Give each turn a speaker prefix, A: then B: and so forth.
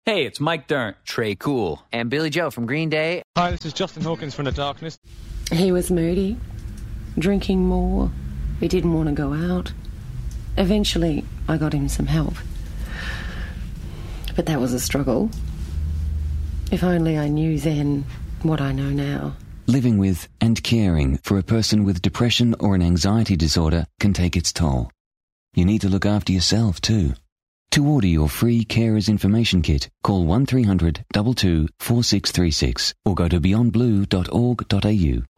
A: Hey, it's Mike Dirnt, Trey Cool,
B: and Billy Joe from Green Day.
C: Hi, this is Justin Hawkins from The Darkness.
D: He was moody, drinking more. He didn't want to go out. Eventually, I got him some help. But that was a struggle. If only I knew then what I know now.
E: Living with and caring for a person with depression or an anxiety disorder can take its toll. You need to look after yourself too. To order your free Carers Information Kit, call 1300 22 4636 or go to beyondblue.org.au.